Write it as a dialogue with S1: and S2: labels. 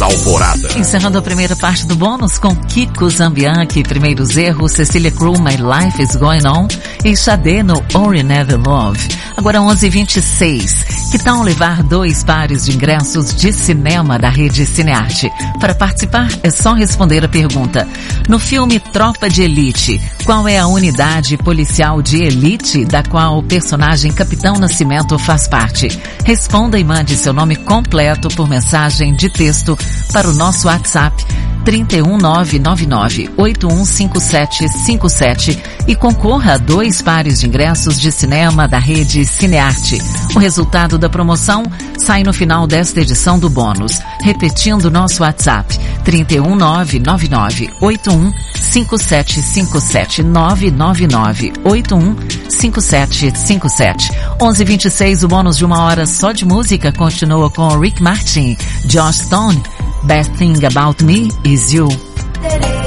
S1: Alvorada.
S2: Encerrando a primeira parte do bônus com Kiko Zambianchi, Primeiros Erros, Cecília Crew, My Life is Going On e Xadê no All You Never Love. Agora 11h26. Que tal levar 2 pares de ingressos de cinema da rede Cinearte? Para participar é só responder a pergunta. No filme Tropa de Elite, qual é a unidade policial de elite da qual o personagem Capitão Nascimento faz parte? Responda e mande seu nome completo por mensagem de texto para o nosso WhatsApp 31999-815757 e concorra a 2 pares de ingressos de cinema da rede Cinearte. O resultado da promoção sai no final desta edição do bônus. Repetindo nosso WhatsApp 31999-815757 999-815757. 11h26, o bônus de 1 hora só de música continua com Rick Martin, Joss Stone. Best Thing About Me Is You.